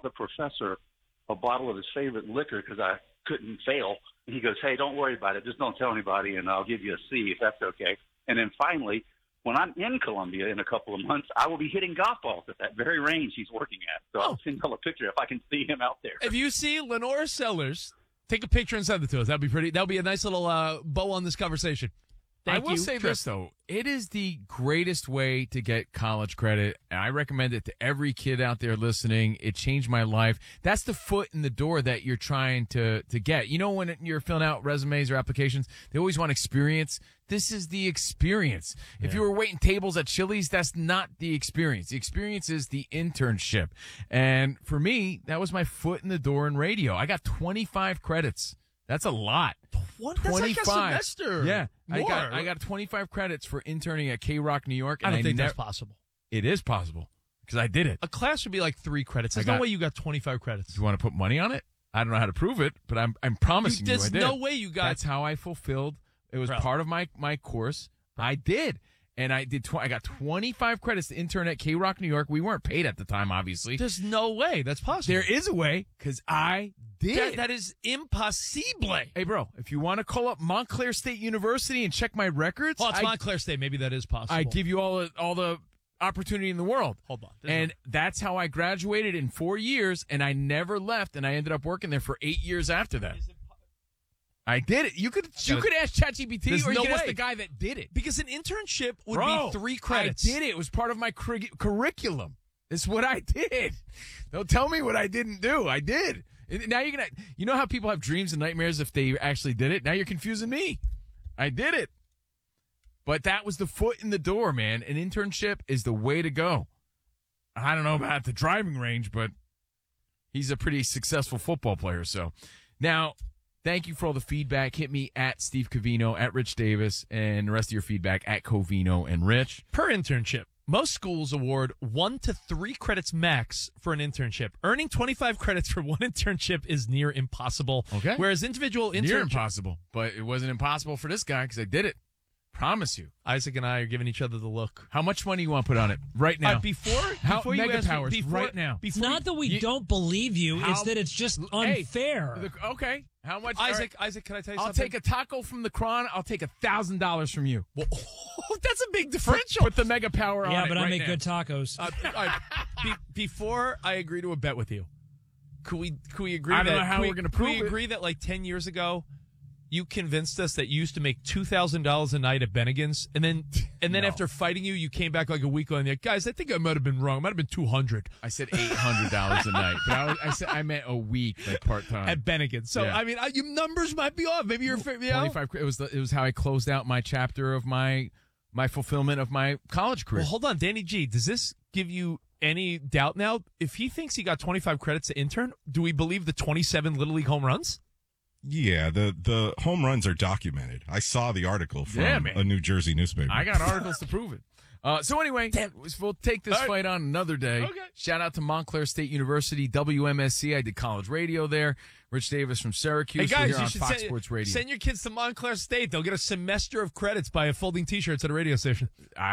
the professor a bottle of his favorite liquor because I couldn't fail. And he goes, hey, don't worry about it. Just don't tell anybody, and I'll give you a C if that's okay. And then finally, when I'm in Columbia in a couple of months, I will be hitting golf balls at that very range he's working at. So I'll send y'all a picture if I can see him out there. If you see Lenora Sellers, take a picture and send it to us. That'll be a nice little bow on this conversation. I will say this, though. It is the greatest way to get college credit, and I recommend it to every kid out there listening. It changed my life. That's the foot in the door that you're trying to get. You know, when you're filling out resumes or applications, they always want experience. This is the experience. Yeah. If you were waiting tables at Chili's, that's not the experience. The experience is the internship. And for me, that was my foot in the door in radio. I got 25 credits. That's a lot. What? That's like a semester. Yeah. More. I got 25 credits for interning at K-Rock, New York. And I don't think that's possible. It is possible because I did it. A class would be like 3 credits. There's no way you got 25 credits. You want to put money on it? I don't know how to prove it, but I'm promising you I did. There's no way you got. That's how I fulfilled. It was part of my course. I did. And I did. I got 25 credits to intern at K-Rock, New York. We weren't paid at the time, obviously. There's no way that's possible. There is a way because I did. That is impossible. Hey, bro, if you want to call up Montclair State University and check my records, it's Montclair State. Maybe that is possible. I give you all the opportunity in the world. Hold on, that's how I graduated in 4 years, and I never left, and I ended up working there for 8 years after that. I did it. You could ask ChatGPT, or you could ask the guy that did it. Because an internship would be 3 credits. I did it. It was part of my curriculum. It's what I did. Don't tell me what I didn't do. I did. Now you're gonna. You know how people have dreams and nightmares if they actually did it. Now you're confusing me. I did it. But that was the foot in the door, man. An internship is the way to go. I don't know about the driving range, but he's a pretty successful football player. So now. Thank you for all the feedback. Hit me at Steve Covino, at Rich Davis, and the rest of your feedback at Covino and Rich. Per internship, most schools award 1 to 3 credits max for an internship. Earning 25 credits for one internship is near impossible. Okay. Whereas individual internships... Near impossible, but it wasn't impossible for this guy because I did it. Promise you. Isaac and I are giving each other the look. How much money you want to put on it right now? Before you Mega ask Powers, me, right now. It's not that we don't believe you. It's that it's just unfair. Okay. How much? Isaac, can I tell you something? I'll take a taco from the Kron. I'll take $1,000 from you. Well, that's a big differential. Put the Mega Power on it. Yeah, but I right make now. good tacos. Before I agree to a bet with you, could we agree? I don't know how we're going to prove it. Can we agree that like 10 years ago, you convinced us that you used to make $2,000 a night at Bennigan's, and then No. after fighting you came back like a week later and you're like, guys, I think I might have been wrong. It might have been $200. I said $800 a night, but I meant a week, like part time at Bennigan's. So yeah. I mean, your numbers might be off. Maybe you're 25. It was how I closed out my chapter of my fulfillment of my college career. Well, hold on, Danny G. Does this give you any doubt now? If he thinks he got 25 credits to intern, do we believe the 27 Little League home runs? Yeah, the home runs are documented. I saw the article from a New Jersey newspaper. I got articles to prove it. So anyway, we'll take this fight on another day. Okay. Shout out to Montclair State University, WMSC. I did college radio there. Rich Davis from Syracuse. Hey guys, here you on should Fox Sports Radio. Send your kids to Montclair State. They'll get a semester of credits by folding T-shirts at a radio station.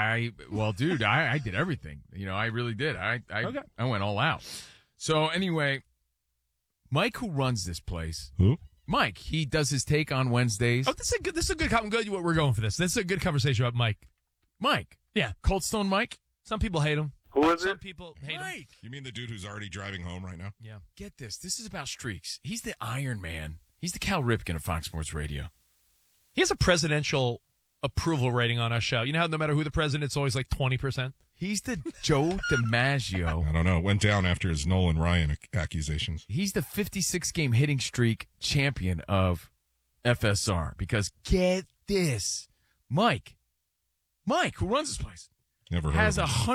Dude, I did everything. You know, I really did. I went all out. So anyway, Mike, who runs this place. Who? Mike, he does his take on Wednesdays. Oh, this is a good. I'm good. We're going for this. This is a good conversation about Mike. Mike, yeah, Cold Stone Mike. Some people hate him. Who is Some it? people hate Mike. You mean the dude who's already driving home right now? Yeah. Get this. This is about streaks. He's the Iron Man. He's the Cal Ripken of Fox Sports Radio. He has a presidential approval rating on our show. You know how no matter who the president, it's always like 20%. He's the Joe DiMaggio. I don't know. It went down after his Nolan Ryan accusations. He's the 56-game hitting streak champion of FSR. Because get this, Mike, who runs this place, Never heard has of a him.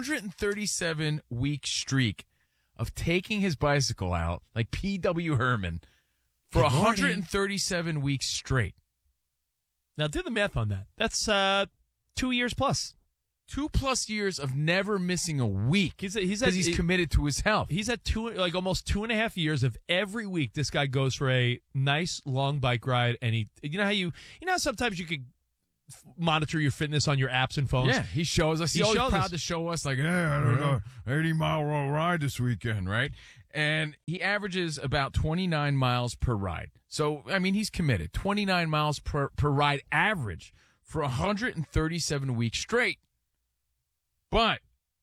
137-week streak of taking his bicycle out, like P.W. Herman, for 137 weeks straight. Now, do the math on that. That's 2 years plus. 2+ years of never missing a week. He's committed to his health. He's at almost 2.5 years of every week. This guy goes for a nice long bike ride, and you know how sometimes you could monitor your fitness on your apps and phones. Yeah, he shows us. He's always proud to show us, like, hey, I don't know, 80-mile ride this weekend, right? And he averages about 29 miles per ride. So, I mean, he's committed. 29 miles per ride average for 137 weeks straight. But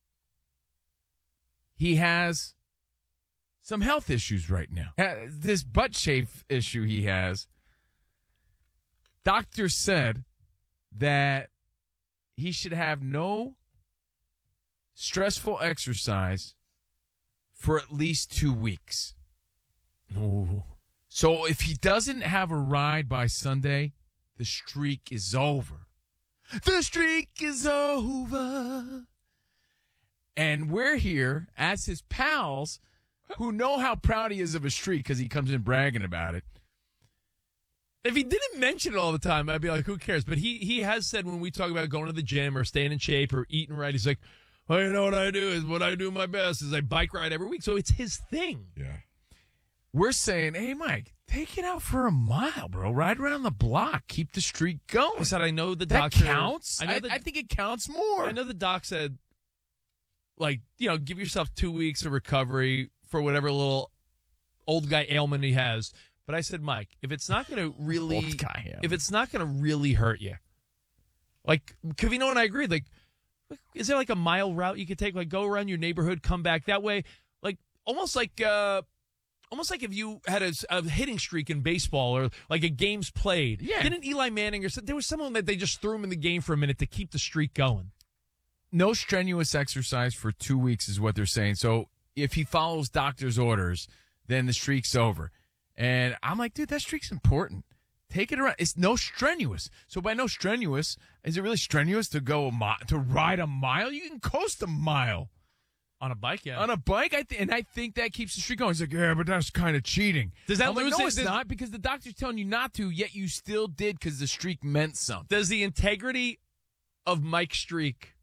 he has some health issues right now. This butt chafe issue he has, doctors said that he should have no stressful exercise for at least 2 weeks. Ooh. So if he doesn't have a ride by Sunday, the streak is over. The streak is over. And we're here as his pals who know how proud he is of his streak because he comes in bragging about it. If he didn't mention it all the time, I'd be like, who cares? But he has said when we talk about going to the gym or staying in shape or eating right, he's like, well, you know what I do is what I do my best is I bike ride every week. So it's his thing. Yeah. We're saying, hey, Mike, take it out for a mile, bro. Ride around the block. Keep the streak going. I said, I know the that doctor. Counts? I think it counts more. I know the doc said, like, you know, give yourself 2 weeks of recovery for whatever little old guy ailment he has. But I said, Mike, if it's not going to really, hurt you, like Covino and I agreed, like, is there like a mile route you could take, like go around your neighborhood, come back that way, like almost like if you had a hitting streak in baseball or like a game's played. Yeah. Didn't Eli Manning or there was someone that they just threw him in the game for a minute to keep the streak going? No strenuous exercise for 2 weeks is what they're saying. So if he follows doctor's orders, then the streak's over. And I'm like, dude, that streak's important. Take it around. It's no strenuous. So by no strenuous, is it really strenuous to go to ride a mile? You can coast a mile on a bike. Yeah, on a bike. I think that keeps the streak going. He's like, yeah, but that's kind of cheating. Does that I'm like, lose no, it? it's not, because the doctor's telling you not to, yet you still did because the streak meant something. Does the integrity of Mike's streak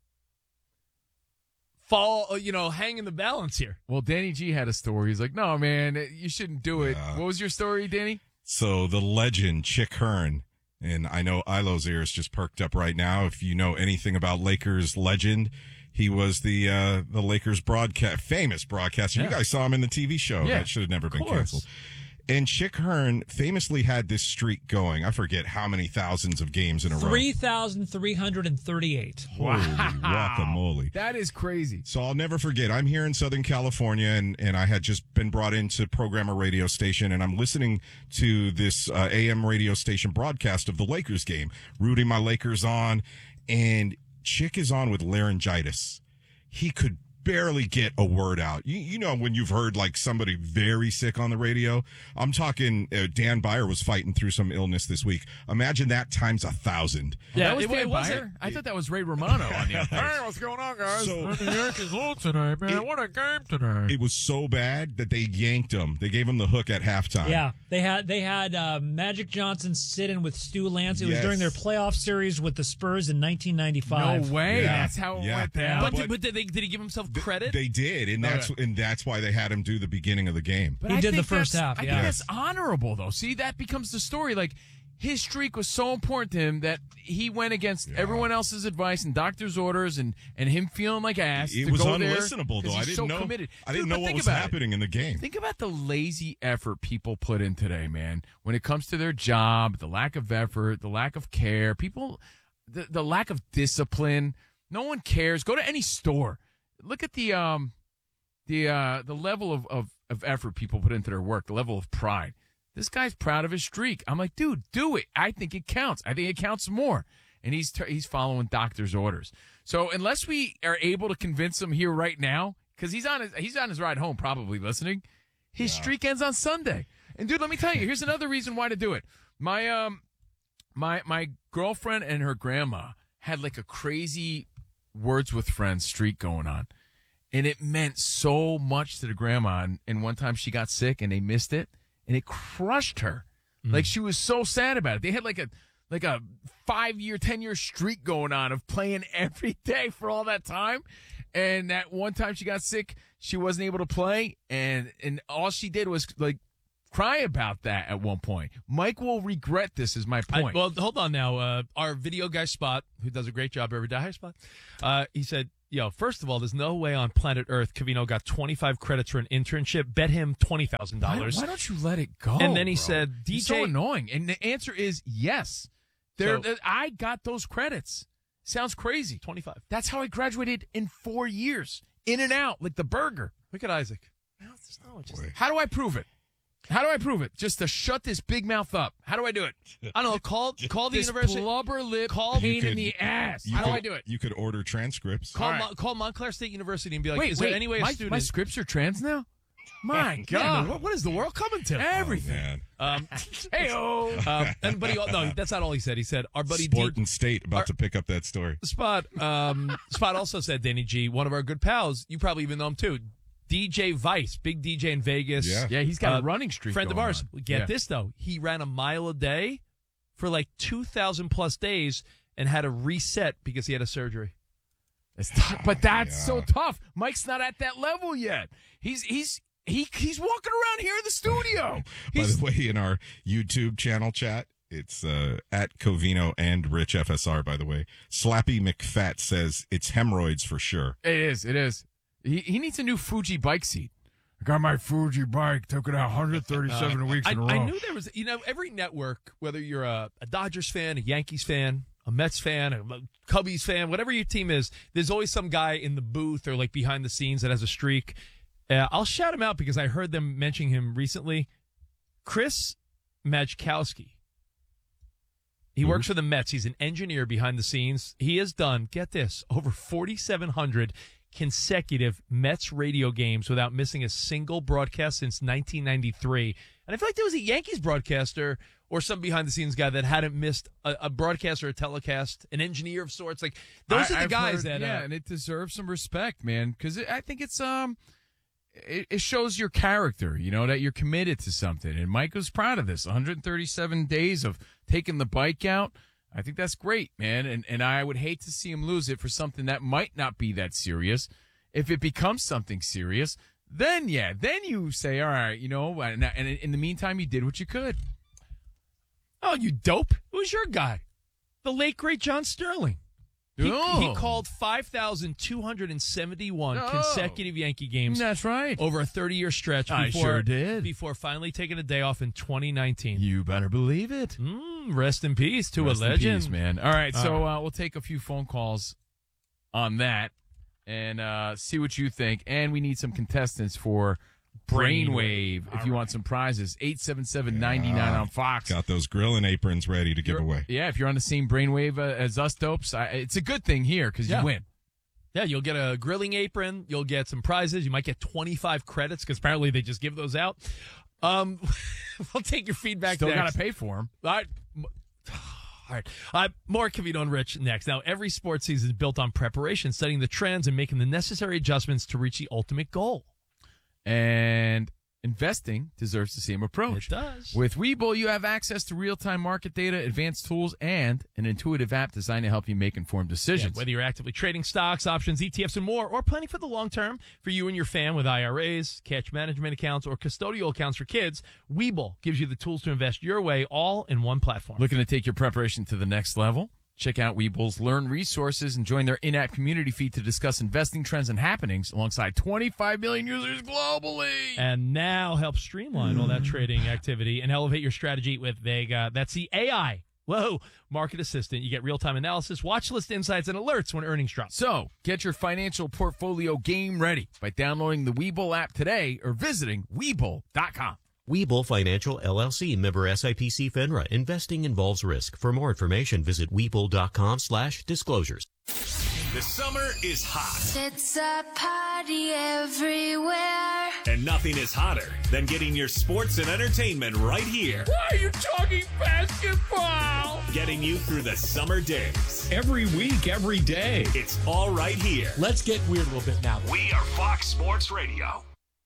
fall, hang in the balance here? Well, Danny G had a story. He's like, no, man, you shouldn't do it. What was your story, Danny? So the legend, Chick Hearn, and I know Ilo's ears just perked up right now. If you know anything about Lakers legend, he was the Lakers famous broadcaster. Yeah. You guys saw him in the TV show. Yeah, that should have never been canceled. And Chick Hearn famously had this streak going. I forget how many thousands of games in a row. 3,338. Holy guacamole. That is crazy. So I'll never forget. I'm here in Southern California, and I had just been brought in to program a radio station, and I'm listening to this AM radio station broadcast of the Lakers game, rooting my Lakers on, and Chick is on with laryngitis. He could barely get a word out. You know when you've heard like somebody very sick on the radio? I'm talking Dan Byer was fighting through some illness this week. Imagine that times 1,000. Yeah, that was Dan Byer? I thought that was Ray Romano on the other. Hey, what's going on, guys? So, the Yankees lose tonight, man. What a game tonight. It was so bad that they yanked him. They gave him the hook at halftime. Yeah, they had Magic Johnson sit in with Stu Lance. It was during their playoff series with the Spurs in 1995. No way. Yeah. That's how it went down. But did he give himself credit? They did, and that's why they had him do the beginning of the game. But he did the first half. I think that's honorable, though. See, that becomes the story. Like, his streak was so important to him that he went against everyone else's advice and doctor's orders, and him feeling like ass. It was unlistenable, though. I didn't know. Committed. I didn't know what was happening in the game. Think about the lazy effort people put in today, man. When it comes to their job, the lack of effort, the lack of care, people, the lack of discipline. No one cares. Go to any store. Look at the level of effort people put into their work, the level of pride. This guy's proud of his streak. I'm like, dude, do it. I think it counts. I think it counts more. And he's following doctor's orders. So unless we are able to convince him here right now, because he's on his ride home, probably listening, his streak ends on Sunday. And dude, let me tell you, here's another reason why to do it. My girlfriend and her grandma had like a crazy Words with Friends streak going on, and it meant so much to the grandma. And one time she got sick and they missed it, and it crushed her. Like, she was so sad about it. They had like a 5-year, 10-year streak going on of playing every day for all that time, and that one time she got sick, she wasn't able to play, and all she did was like cry about that at one point. Mike will regret this, is my point. Well, hold on now. Our video guy, Spot, who does a great job every day. Hi, Spot. He said, first of all, there's no way on planet Earth Covino got 25 credits for an internship. Bet him $20,000. Why don't you let it go? And then he bro? said, DJ. He's so annoying. And the answer is yes. I got those credits. Sounds crazy. 25. That's how I graduated in 4 years. In and out, like the burger. Look at Isaac. How do I prove it? Just to shut this big mouth up. How do I do it? I don't know. Call the this university. Blubber lip pain in the ass. How do I do it? You could order transcripts. Call Montclair State University and be like, is there any way a student... My scripts are trans now? My God. Man, what is the world coming to? Everything. Hey-oh. No, that's not all he said. He said, our buddy Sport and State about to pick up that story. Spot also said, Danny G, one of our good pals, you probably even know him too, DJ Vice, big DJ in Vegas. Yeah, he's got a running streak. Friend of ours. On. Get this, though. He ran a mile a day for like 2,000 plus days and had to reset because he had a surgery. But that's so tough. Mike's not at that level yet. He's walking around here in the studio. By the way, in our YouTube channel chat, it's at Covino and Rich FSR, by the way. Slappy McFat says it's hemorrhoids for sure. It is. He needs a new Fuji bike seat. I got my Fuji bike, took it out 137 weeks in a row. I knew there was, every network, whether you're a Dodgers fan, a Yankees fan, a Mets fan, a Cubbies fan, whatever your team is, there's always some guy in the booth or like behind the scenes that has a streak. I'll shout him out because I heard them mentioning him recently. Chris Majkowski. He works for the Mets. He's an engineer behind the scenes. He has done, get this, over 4,700 consecutive Mets radio games without missing a single broadcast since 1993. And I feel like there was a Yankees broadcaster or some behind-the-scenes guy that hadn't missed a broadcast or a telecast, an engineer of sorts. Like those are the guys that... Yeah, and it deserves some respect, man, because I think it's... It shows your character, that you're committed to something. And Mike was proud of this. 137 days of taking the bike out. I think that's great, man. And I would hate to see him lose it for something that might not be that serious. If it becomes something serious, then you say, all right, and in the meantime, you did what you could. Oh, you dope. Who's your guy? The late, great John Sterling. He called 5,271 consecutive Yankee games. That's right. Over a 30-year stretch. I sure did. Before finally taking a day off in 2019. You better believe it. Rest in peace to a legend. Rest in peace, man. All right, so we'll take a few phone calls on that and see what you think. And we need some contestants for Brainwave if you want some prizes. 877-99 on Fox. Got those grilling aprons ready to give away. Yeah, if you're on the same Brainwave as us dopes, it's a good thing here because you win. Yeah, you'll get a grilling apron. You'll get some prizes. You might get 25 credits because apparently they just give those out. We'll take your feedback Still next. got to pay for them. All right. More Covino and Rich next. Now, every sports season is built on preparation, studying the trends, and making the necessary adjustments to reach the ultimate goal. And investing deserves the same approach. It does. With Webull, you have access to real-time market data, advanced tools, and an intuitive app designed to help you make informed decisions. Whether you're actively trading stocks, options, ETFs, and more, or planning for the long term for you and your fam with IRAs, cash management accounts, or custodial accounts for kids, Webull gives you the tools to invest your way all in one platform. Looking to take your preparation to the next level? Check out Webull's Learn resources and join their in-app community feed to discuss investing trends and happenings alongside 25 million users globally. And now help streamline all that trading activity and elevate your strategy with Vega. That's the AI. Whoa, market assistant. You get real-time analysis, watch list insights, and alerts when earnings drop. So get your financial portfolio game ready by downloading the Webull app today or visiting Webull.com. Webull Financial, LLC, member SIPC FINRA. Investing involves risk. For more information, visit Webull.com/disclosures. The summer is hot. It's a party everywhere. And nothing is hotter than getting your sports and entertainment right here. Why are you talking basketball? Getting you through the summer days. Every week, every day. It's all right here. Let's get weird a little bit now. We are Fox Sports Radio.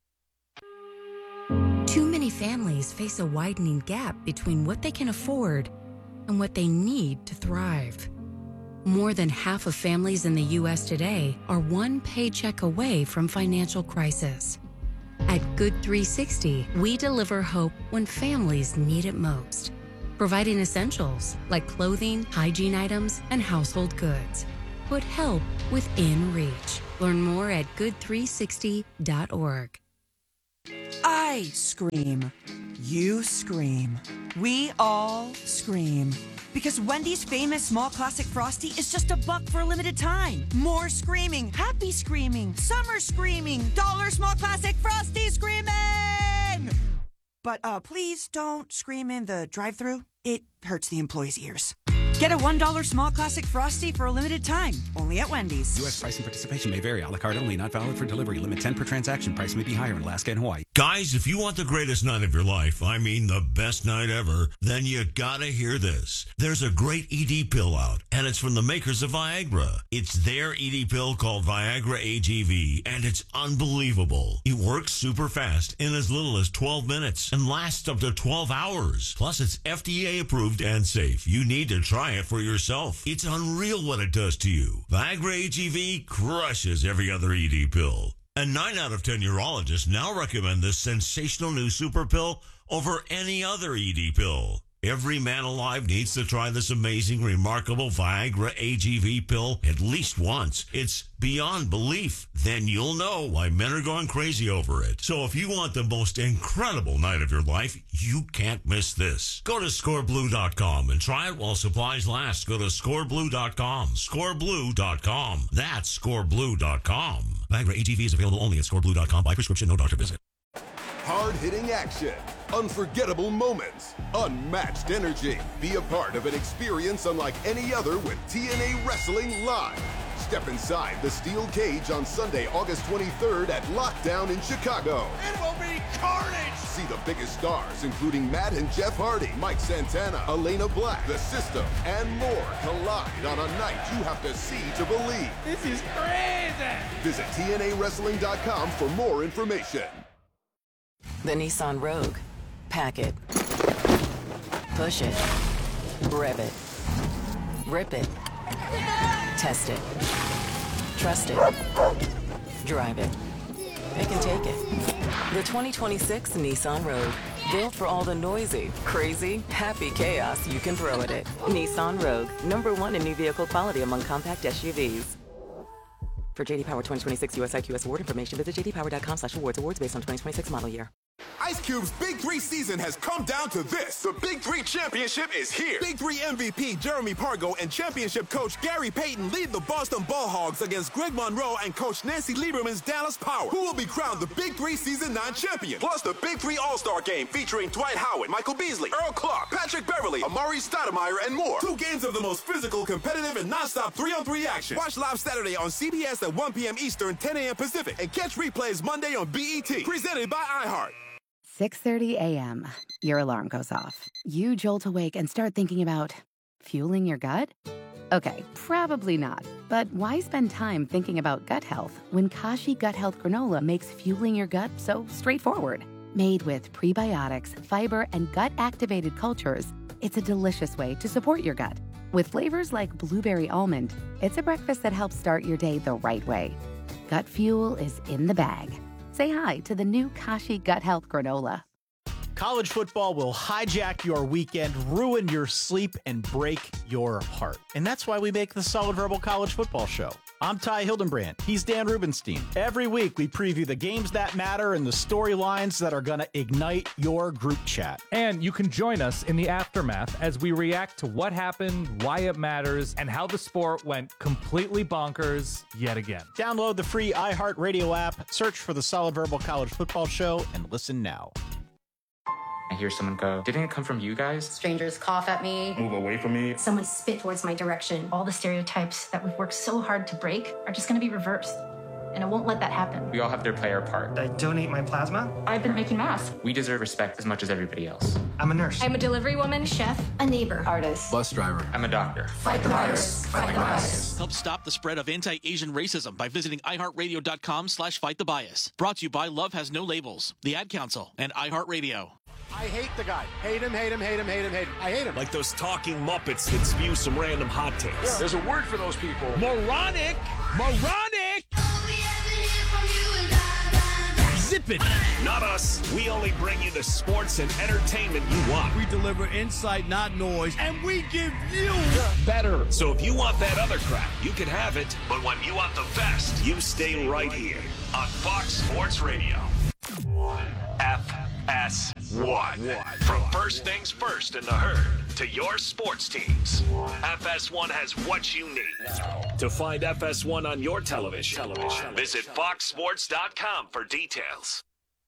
Too many families face a widening gap between what they can afford and what they need to thrive. More than half of families in the U.S. today are one paycheck away from financial crisis. At Good 360, we deliver hope when families need it most, providing essentials like clothing, hygiene items, and household goods. Put help within reach. Learn more at good360.org. I scream. You scream. We all scream. Because Wendy's famous small classic Frosty is just $1 for a limited time. More screaming, happy screaming, summer screaming, dollar small classic Frosty screaming! But please don't scream in the drive-thru. It hurts the employees' ears. Get a $1 small classic Frosty for a limited time, only at Wendy's. U.S. price and participation may vary. A la carte only, not valid for delivery. Limit 10 per transaction. Price may be higher in Alaska and Hawaii. Guys, if you want the greatest night of your life, I mean the best night ever, then you gotta hear this. There's a great ED pill out, and it's from the makers of Viagra. It's their ED pill called Viagra AGV, and it's unbelievable. It works super fast in as little as 12 minutes and lasts up to 12 hours. Plus, it's FDA approved and safe. You need to try it for yourself. It's unreal what it does to you. Viagra AGV crushes every other ED pill. And 9 out of 10 urologists now recommend this sensational new super pill over any other ED pill. Every man alive needs to try this amazing, remarkable Viagra AGV pill at least once. It's beyond belief. Then you'll know why men are going crazy over it. So if you want the most incredible night of your life, you can't miss this. Go to scoreblue.com and try it while supplies last. Go to scoreblue.com. Scoreblue.com. That's scoreblue.com. Viagra AGV is available only at scoreblue.com by prescription, no doctor visit. Hard-hitting action, unforgettable moments, unmatched energy. Be a part of an experience unlike any other with TNA Wrestling Live. Step inside the steel cage on Sunday, August 23rd at Lockdown in Chicago. It will be carnage! See the biggest stars, including Matt and Jeff Hardy, Mike Santana, Elena Black, The System, and more collide on a night you have to see to believe. This is crazy! Visit TNAWrestling.com for more information. The Nissan Rogue. Pack it. Push it. Rev it. Rip it. Test it. Trust it. Drive it. It can take it. The 2026 Nissan Rogue. Built for all the noisy, crazy, happy chaos you can throw at it. Nissan Rogue. #1 in new vehicle quality among compact SUVs. For JD Power 2026 US IQS award information, visit jdpower.com/awards. Awards based on 2026 model year. Ice Cube's Big 3 season has come down to this. The Big 3 Championship is here. Big 3 MVP Jeremy Pargo and championship coach Gary Payton lead the Boston Ball Hogs against Greg Monroe and coach Nancy Lieberman's Dallas Power, who will be crowned the Big 3 Season 9 champion. Plus the Big 3 All-Star Game featuring Dwight Howard, Michael Beasley, Earl Clark, Patrick Beverly, Amari Stoudemire, and more. 2 games of the most physical, competitive, and non-stop 3-on-3 action. Watch live Saturday on CBS at 1 p.m. Eastern, 10 a.m. Pacific, and catch replays Monday on BET. Presented by iHeart. 6:30 a.m. Your alarm goes off. You jolt awake and start thinking about fueling your gut? Okay, probably not. But why spend time thinking about gut health when Kashi Gut Health Granola makes fueling your gut so straightforward? Made with prebiotics, fiber, and gut-activated cultures, it's a delicious way to support your gut. With flavors like blueberry almond, it's a breakfast that helps start your day the right way. Gut fuel is in the bag. Say hi to the new Kashi Gut Health Granola. College football will hijack your weekend, ruin your sleep, and break your heart. And that's why we make the Solid Verbal College Football Show. I'm Ty Hildenbrand. He's Dan Rubenstein. Every week, we preview the games that matter and the storylines that are going to ignite your group chat. And you can join us in the aftermath as we react to what happened, why it matters, and how the sport went completely bonkers yet again. Download the free iHeartRadio app, search for the Solid Verbal College Football Show, and listen now. I hear someone go, "Didn't it come from you guys?" Strangers cough at me. Move away from me. Someone spit towards my direction. All the stereotypes that we've worked so hard to break are just going to be reversed. And I won't let that happen. We all have to play our part. I donate my plasma. I've been making masks. We deserve respect as much as everybody else. I'm a nurse. I'm a delivery woman, chef, a neighbor, artist, Bus driver. I'm a doctor. Fight the virus. Fight the bias. Help stop the spread of anti-Asian racism by visiting iHeartRadio.com/fightthebbias. Brought to you by Love Has No Labels, the Ad Council, and iHeartRadio. I hate the guy. Hate him, hate him, hate him, hate him, hate him. I hate him. Like those talking Muppets that spew some random hot takes. Yeah. There's a word for those people. Moronic. insipid. Not us. We only bring you the sports and entertainment you want. We deliver insight, not noise, and we give you Better. So if you want that other crap, you can have it. But when you want the best, you stay right here on Fox Sports Radio. FS1. From first things first in the herd to your sports teams, FS1 has what you need. To find FS1 on your television, visit foxsports.com for details.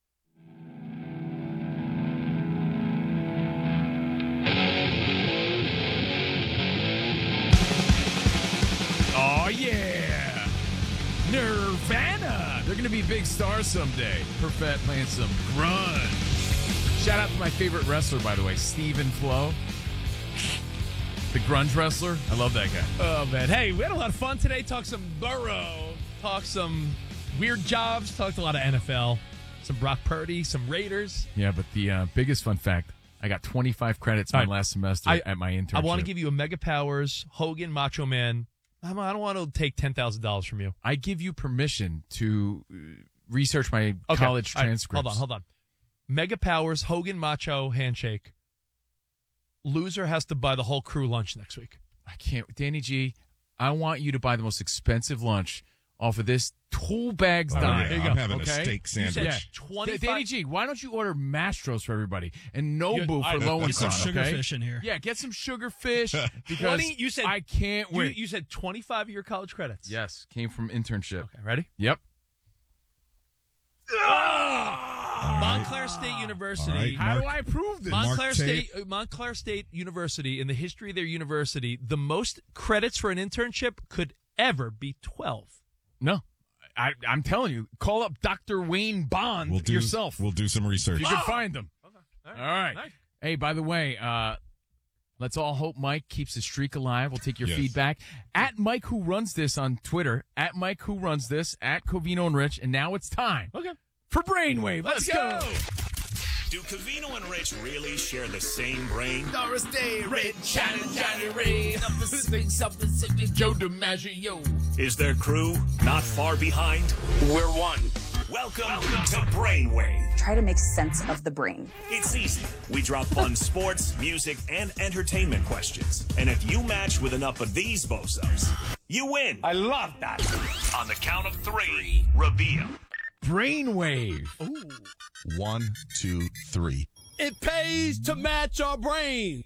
Oh, yeah. Nirvana. They're going to be big stars someday. Perfect playing some grunge. Shout out to my favorite wrestler, by the way, Steven Flo. The grunge wrestler. I love that guy. Oh, man. Hey, we had a lot of fun today. Talked some Burrow. Talked some weird jobs. Talked a lot of NFL. Some Brock Purdy. Some Raiders. Yeah, but the biggest fun fact, I got 25 credits my last semester at my internship. I want to give you a Mega Powers, Hogan, Macho Man. I don't want to take $10,000 from you. I give you permission to research my college transcripts. Right, hold on. Mega Powers, Hogan, Macho, handshake. Loser has to buy the whole crew lunch next week. I can't. Danny G, I want you to buy the most expensive lunch off of this tool bags dime. There you go. I'm having a steak sandwich. You said 25. Danny G, why don't you order Mastros for everybody and Nobu for low income? Get some sugar fish in here. Yeah, get some sugar fish because I can't wait. You said 25 of your college credits. Yes, came from internship. Okay, ready? Yep. Montclair State University. How do I prove this? Montclair State University, in the history of their university, the most credits for an internship could ever be 12. No. I'm telling you, call up Dr. Wayne Bond yourself. We'll do some research. You can find them. Okay. All right. Nice. Hey, by the way, let's all hope Mike keeps his streak alive. We'll take your feedback. At Mike Who Runs This on Twitter, at Mike Who Runs This, at Covino and Rich, and now it's time for Brainwave. Let's go. Do Covino and Rich really share the same brain? Doris Day, Red, Johnny Ray, Pacific, Joe DiMaggio. Is their crew not far behind? We're one. Welcome to Brainwave. Try to make sense of the brain. It's easy. We drop fun sports, music, and entertainment questions. And if you match with enough of these bozos, you win. I love that. On the count of 3, reveal. Brainwave. Ooh. 1, 2, 3. It pays to match our brain.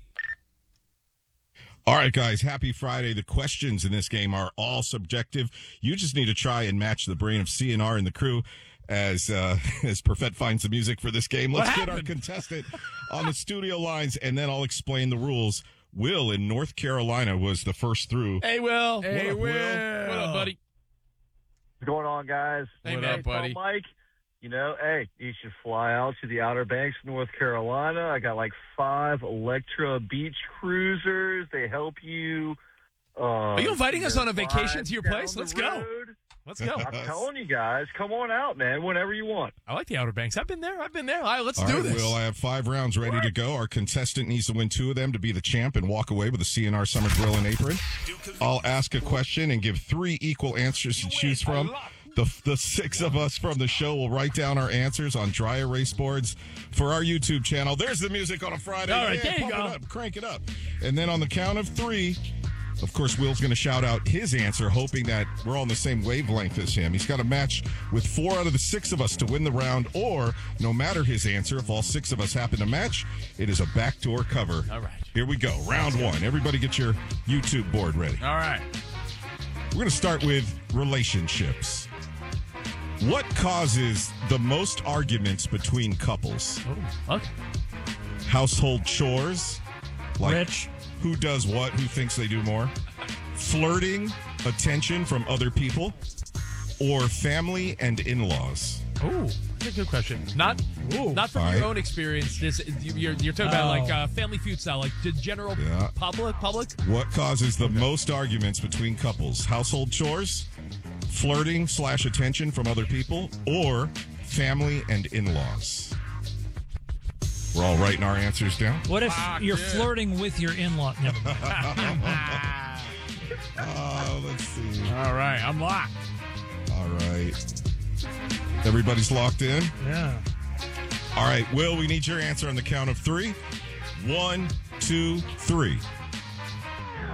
All right, guys, happy Friday. The questions in this game are all subjective. You just need to try and match the brain of CNR and the crew as Perfett finds the music for this game. Let's get our contestant on the studio lines, and then I'll explain the rules. Will in North Carolina was the first through. Hey, Will. Hey, Will. What up, buddy? What's going on, guys? Hey, what man. up, buddy? Mike, hey, you should fly out to the Outer Banks, North Carolina. I got like 5 Electra beach cruisers. They help you. Are you inviting us on a vacation to your place? Let's go. Let's go. I'm telling you guys, come on out, man, whenever you want. I like the Outer Banks. I've been there. All right, let's All do right, this. Will, I have 5 rounds ready to go. Our contestant needs to win 2 of them to be the champ and walk away with a CNR Summer Grill and Apron. I'll ask a question and give 3 equal answers to choose from. The 6 of us from the show will write down our answers on dry erase boards for our YouTube channel. There's the music on a Friday. All right, there you go. Crank it up. And then on the count of 3, of course, Will's going to shout out his answer, hoping that we're all on the same wavelength as him. He's got to match with 4 out of the 6 of us to win the round, or no matter his answer, if all 6 of us happen to match, it is a backdoor cover. All right. Here we go. Round 1. Everybody get your YouTube board ready. All right. We're going to start with relationships. What causes the most arguments between couples? What? Household chores? Like Rich. Who does what? Who thinks they do more? Flirting, attention from other people? Or family and in-laws? Ooh, that's a good question. Not from your own experience. You're talking about like Family Feud style, like the general public. What causes the most arguments between couples? Household chores, flirting / attention from other people, or family and in-laws? We're all writing our answers down. What if you're flirting with your in-law? Never mind. Let's see. All right, I'm locked. All right. Everybody's locked in? Yeah. All right, Will, we need your answer on the count of 3. 1, 2, 3.